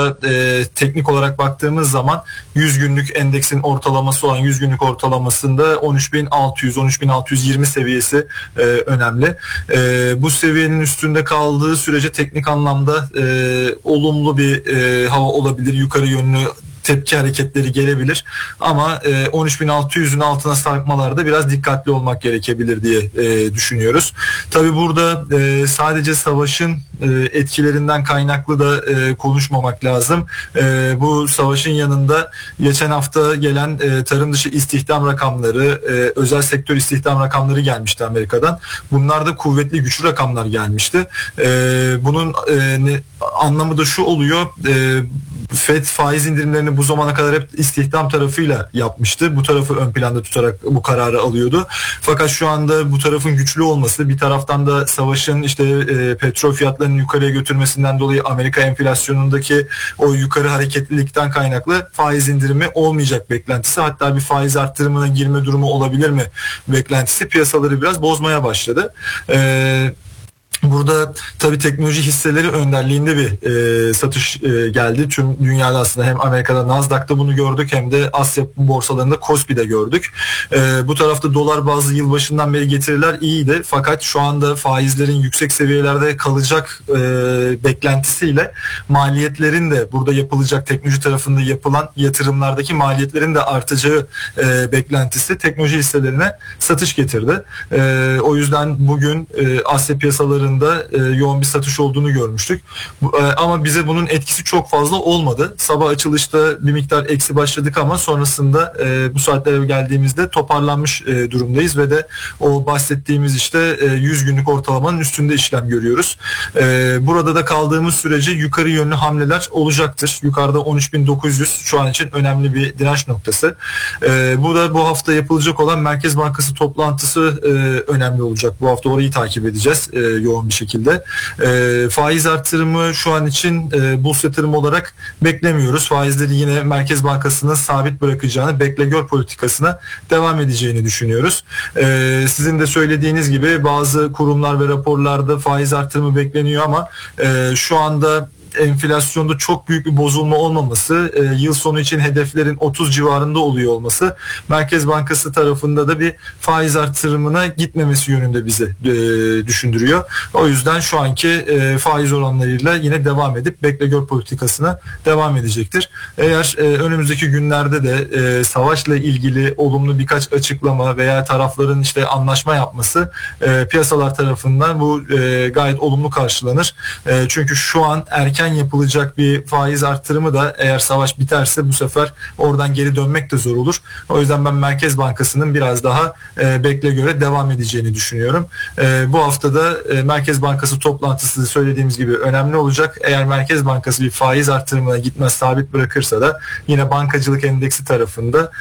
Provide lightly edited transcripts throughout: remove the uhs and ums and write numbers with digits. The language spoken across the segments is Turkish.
Teknik olarak baktığımız zaman 100 günlük endeksin ortalaması olan 100 günlük ortalamasında 13.600-13.620 seviyesi önemli. Bu seviyenin üstünde kaldığı sürece teknik anlamda olumlu bir hava olabilir, yukarı yönlü tepki hareketleri gelebilir ama 13.600'ün altına sarkmalarda biraz dikkatli olmak gerekebilir diye düşünüyoruz. Tabii burada sadece savaşın etkilerinden kaynaklı da konuşmamak lazım. Bu savaşın yanında geçen hafta gelen tarım dışı istihdam rakamları, özel sektör istihdam rakamları gelmişti Amerika'dan. Bunlar da kuvvetli, güçlü rakamlar gelmişti. Bunun anlamı da şu oluyor. FED faiz indirimlerini bu zamana kadar hep istihdam tarafıyla yapmıştı. Bu tarafı ön planda tutarak bu kararı alıyordu. Fakat şu anda bu tarafın güçlü olması, bir taraftan da savaşın petrol fiyatlarının yukarıya götürmesinden dolayı Amerika enflasyonundaki o yukarı hareketlilikten kaynaklı faiz indirimi olmayacak beklentisi, hatta bir faiz arttırımına girme durumu olabilir mi beklentisi piyasaları biraz bozmaya başladı. Burada tabii teknoloji hisseleri önderliğinde bir satış geldi. Tüm dünyada aslında hem Amerika'da Nasdaq'ta bunu gördük hem de Asya borsalarında Kospi'de gördük. Bu tarafta dolar bazlı yılbaşından beri getiriler iyiydi. Fakat şu anda faizlerin yüksek seviyelerde kalacak beklentisiyle maliyetlerin de burada yapılacak, teknoloji tarafında yapılan yatırımlardaki maliyetlerin de artacağı beklentisi teknoloji hisselerine satış getirdi. O yüzden bugün Asya piyasalarında yoğun bir satış olduğunu görmüştük. Ama bize bunun etkisi çok fazla olmadı. Sabah açılışta bir miktar eksi başladık ama sonrasında bu saatlere geldiğimizde toparlanmış durumdayız ve de o bahsettiğimiz 100 günlük ortalamanın üstünde işlem görüyoruz. Burada da kaldığımız sürece yukarı yönlü hamleler olacaktır. Yukarıda 13.900 şu an için önemli bir direnç noktası. Bu da bu hafta yapılacak olan Merkez Bankası toplantısı önemli olacak. Bu hafta orayı takip edeceğiz yoğun bir şekilde. Faiz artırımı şu an için burs yatırım olarak beklemiyoruz. Faizleri yine Merkez Bankası'nın sabit bırakacağını, bekle gör politikasına devam edeceğini düşünüyoruz. Sizin de söylediğiniz gibi bazı kurumlar ve raporlarda faiz artırımı bekleniyor ama şu anda enflasyonda çok büyük bir bozulma olmaması, yıl sonu için hedeflerin 30 civarında oluyor olması Merkez Bankası tarafında da bir faiz artırımına gitmemesi yönünde bizi düşündürüyor. O yüzden şu anki faiz oranlarıyla yine devam edip bekle gör politikasına devam edecektir. Eğer önümüzdeki günlerde de savaşla ilgili olumlu birkaç açıklama veya tarafların anlaşma yapması piyasalar tarafından bu gayet olumlu karşılanır. Çünkü şu an erken yapılacak bir faiz artırımı da eğer savaş biterse bu sefer oradan geri dönmek de zor olur. O yüzden ben Merkez Bankası'nın biraz daha bekle göre devam edeceğini düşünüyorum. Bu haftada Merkez Bankası toplantısı söylediğimiz gibi önemli olacak. Eğer Merkez Bankası bir faiz artırımına gitmez, sabit bırakırsa da yine bankacılık endeksi tarafında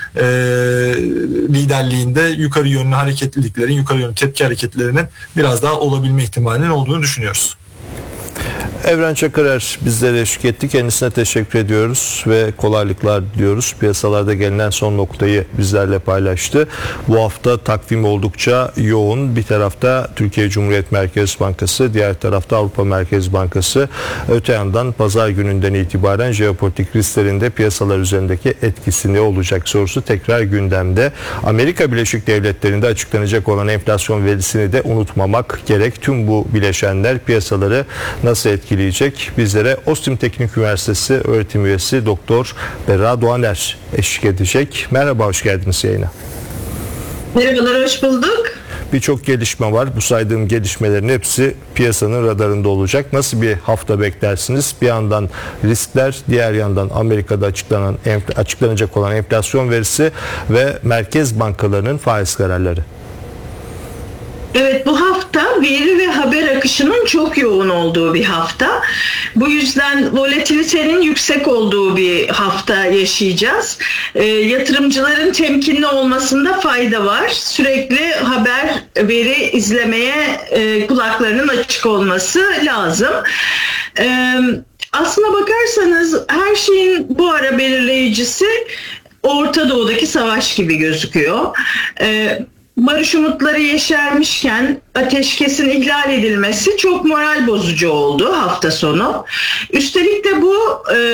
liderliğinde yukarı yönlü hareketliliklerin, yukarı yönlü tepki hareketlerinin biraz daha olabilme ihtimalinin olduğunu düşünüyoruz. Evren Çakırer bizlere eşlik etti. Kendisine teşekkür ediyoruz ve kolaylıklar diliyoruz. Piyasalarda gelinen son noktayı bizlerle paylaştı. Bu hafta takvim oldukça yoğun. Bir tarafta Türkiye Cumhuriyet Merkez Bankası, diğer tarafta Avrupa Merkez Bankası. Öte yandan pazar gününden itibaren jeopolitik risklerin de piyasalar üzerindeki etkisi ne olacak sorusu tekrar gündemde. Amerika Birleşik Devletleri'nde açıklanacak olan enflasyon verisini de unutmamak gerek. Tüm bu bileşenler piyasaları nasıl etkileyecek? Bizlere Ostim Teknik Üniversitesi öğretim üyesi Doktor Berra Doğaner eşlik edecek. Merhaba, hoş geldiniz yayına. Merhabalar, hoş bulduk. Birçok gelişme var. Bu saydığım gelişmelerin hepsi piyasanın radarında olacak. Nasıl bir hafta beklersiniz? Bir yandan riskler, diğer yandan Amerika'da açıklanacak olan enflasyon verisi ve merkez bankalarının faiz kararları. Evet, bu hafta veri ve haber akışının çok yoğun olduğu bir hafta. Bu yüzden volatilitenin yüksek olduğu bir hafta yaşayacağız. Yatırımcıların temkinli olmasında fayda var. Sürekli haber, veri izlemeye kulaklarının açık olması lazım. Aslına bakarsanız her şeyin bu ara belirleyicisi Orta Doğu'daki savaş gibi gözüküyor. Barış umutları yeşermişken ateşkesin ihlal edilmesi çok moral bozucu oldu hafta sonu. Üstelik de bu